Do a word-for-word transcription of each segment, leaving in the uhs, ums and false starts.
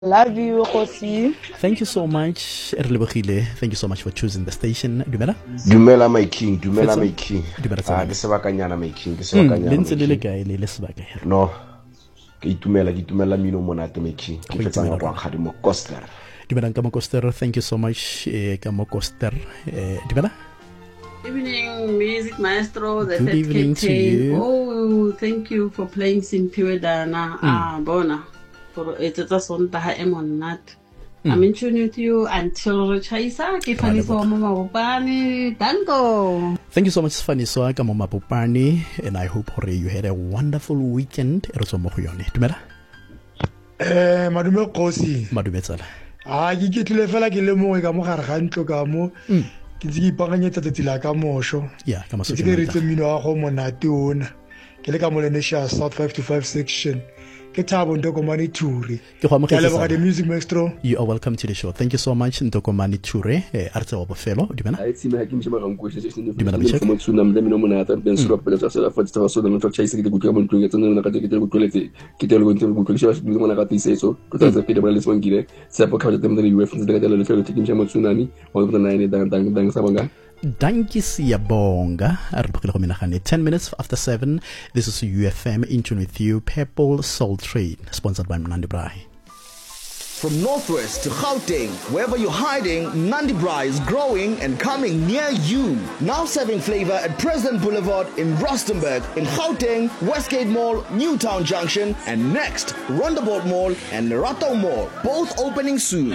Love you, Khosi. Thank you so much, Erlebogile. Thank you so much for choosing the station. Dumela? Dumela my king, dumela my king. Dumela Ah, tsana. ke sebakanyana my king, ke Mm, sebakanyana. le ntse le le my king. kae le le sebaka here? No. Ke itumela, ke itumela mino monate my king. Ke Go fetsa itumela ngwa ga mo Coster. Dumelang ka mo Koster. Thank you so much, eh, ka mo Koster. Eh, Dumela? Evening, music maestro. The Good third evening to captain. you. Oh, thank you for playing Simpiwe Dana. Ah, bona. For it's a son taha emon nat. I'm in tune with you until Chaisa. Kifani so mama upani. Danko. Thank you so much, Faniswa ka mo Mapopane, and I hope hore you had a wonderful weekend. E re tswa mo go yone. Dumela? Eh, madume Khosi. Madume tsala. Ah, ke ke tlile fela ke le mongwe ka mo gare ga ntlo ka mo. Ke tse ke ipakanyetsa tsatsi la ka mosho. Yeah, ka Ke maso tse ke ritse mmino wa go monate ona. Ke le ka mo Lenesha South five to five section. Ke Thabo Ntokomane Thuri. Ke go Ke a leboga amogela. the music maestro. You are welcome to the show. Thank you so much, Ntokomane Ture. Eh, Artse wa bofelo. Dumela? I see my Kim Shima Ranko, she's in the Dumela Bishek. from Tsunam, let me know Monata, Ben Surop, but as a first of all, not chasing the good government to get on the good quality. Kitel went to good shows, you want to say so, because I paid about this one gire, Sapo them the reference the little Kim Shama Tsunami, or the nine Dan Dan Dan Sabanga. Danki siyabonga. Aribakile go menagane. ten minutes after seven. This is U F M in tune with you. Purple Soul Train, sponsored by Nandi Braai. From Northwest to Gauteng, wherever you're hiding, Nandi Braai is growing and coming near you. Now serving flavor at President Boulevard in Rustenburg, in Gauteng, Westgate Mall, Newtown Junction, and next, Rondeboort Mall and Nerato Mall, both opening soon.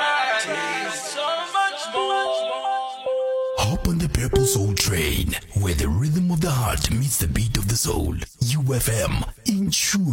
Hop on the Purple Soul Train, where the rhythm of the heart meets the beat of the soul. U F M, in tune.